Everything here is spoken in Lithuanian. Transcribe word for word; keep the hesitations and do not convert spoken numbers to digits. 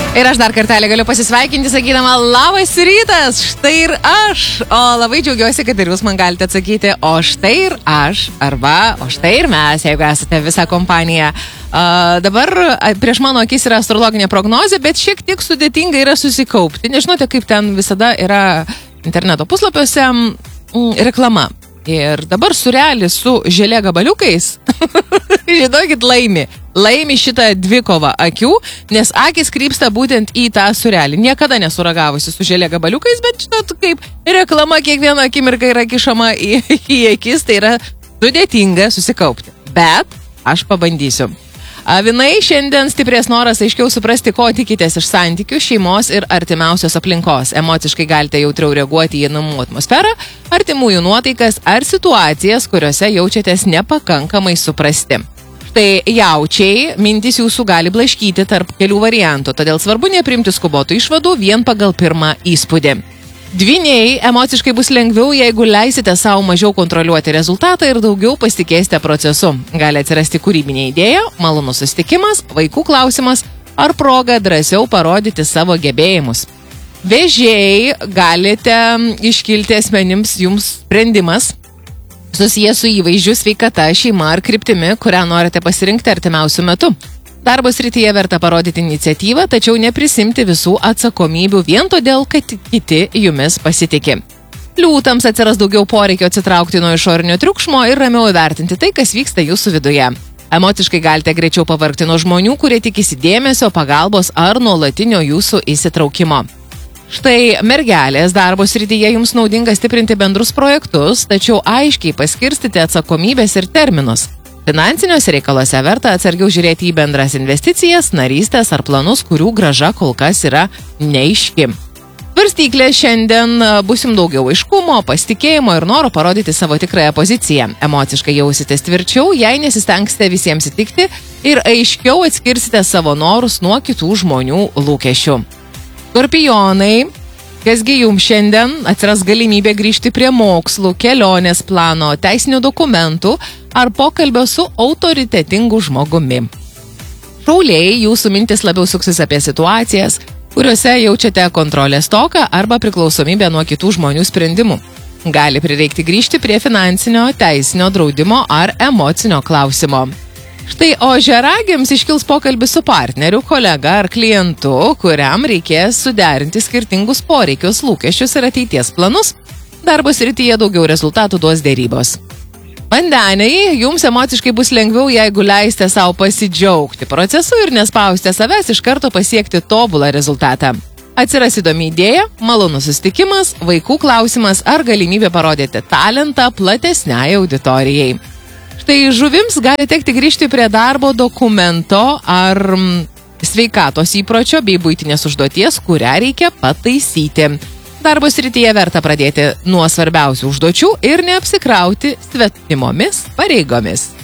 Ir aš dar kartelį galiu pasisveikinti, sakydama, labas rytas, štai ir aš. O labai džiaugiuosi, kad ir jūs man galite atsakyti, o štai ir aš, arba o štai ir mes, jeigu esate visą kompaniją. Uh, dabar prieš mano akis yra astrologinė prognozė, bet šiek tiek sudėtinga yra susikaupti. Nežinote, kaip ten visada yra interneto puslapiuose mm, reklama. Ir dabar surelis su želė gabaliukais, žinokit, laimi. Laimi šitą dvikovą akių, nes akis krypsta būtent į tą surelį. Niekada nesuragavusi su želė gabaliukais, bet žinot, kaip reklama kiekvieną akimirką yra kišama į, į akis, tai yra sudėtinga susikaupti. Bet aš pabandysiu. Avinai, šiandien stiprės noras aiškiau suprasti, ko tikitės iš santykių, šeimos ir artimiausios aplinkos. Emociškai galite jautriau reaguoti į namų atmosferą, artimųjų nuotaikas ar situacijas, kuriuose jaučiatės nepakankamai suprasti. Štai jaučiai, mintis jūsų gali blaškyti tarp kelių variantų, todėl svarbu neprimti skubotų išvadų vien pagal pirmą įspūdį. Dvyniai, emociškai bus lengviau, jeigu leisite savo mažiau kontroliuoti rezultatą ir daugiau pasitikėsite procesu. Gali atsirasti kūrybinė idėja, malonus susitikimas, vaikų klausimas ar proga drąsiau parodyti savo gebėjimus. Vėžiai, galite iškilti asmenims jums sprendimas susijęs su įvaizdžiu, sveikata, šeima ar kryptimi, kurią norite pasirinkti artimiausiu metu. Darbo srityje verta parodyti iniciatyvą, tačiau neprisimti visų atsakomybių vien todėl, kad kiti jumis pasitikė. Liūtams atsiras daugiau poreikio atsitraukti nuo išorinio triukšmo ir ramiau įvertinti tai, kas vyksta jūsų viduje. Emociškai galite greičiau pavargti nuo žmonių, kurie tikisi dėmesio, pagalbos ar nuolatinio jūsų įsitraukimo. Štai mergelės, darbo srityje jums naudinga stiprinti bendrus projektus, tačiau aiškiai paskirstyti atsakomybės ir terminus. Finansiniuose reikaluose verta atsargiau žiūrėti į bendras investicijas, narystės ar planus, kurių grąža kol kas yra neaiški. Svarstyklė, šiandien bus jums daugiau aiškumo, pasitikėjimo ir noro parodyti savo tikrąją poziciją. Emociškai jausitės tvirčiau, jei nesistengsite visiems įtikti ir aiškiau atskirsite savo norus nuo kitų žmonių lūkesčių. Skorpionai, kasgi jums šiandien atsiras galimybė grįžti prie mokslų, kelionės plano, teisinių dokumentų ar pokalbio su autoritetingu žmogumi. Šauliai, jūsų mintis labiau suksis apie situacijas, kuriuose jaučiate kontrolės stoką arba priklausomybę nuo kitų žmonių sprendimų. Gali prireikti grįžti prie finansinio, teisinio, draudimo ar emocinio klausimo. Štai ožiaragiams iškils pokalbis su partneriu, kolega ar klientu, kuriam reikės suderinti skirtingus poreikius, lūkesčius ir ateities planus. Darbo srityje daugiau rezultatų duos dėrybos. Vandeniai, jums emociškai bus lengviau, jeigu leisite savo pasidžiaugti procesu ir nespausite savęs iš karto pasiekti tobulą rezultatą. Atsiras įdomi idėja, malonus susitikimas, vaikų klausimas ar galimybė parodyti talentą platesniai auditorijai. Štai žuvims gali tekti grįžti prie darbo dokumento ar sveikatos įpročio bei buitinės užduoties, kurią reikia pataisyti. Darbo srityje verta pradėti nuo svarbiausių užduočių ir neapsikrauti svetimomis pareigomis.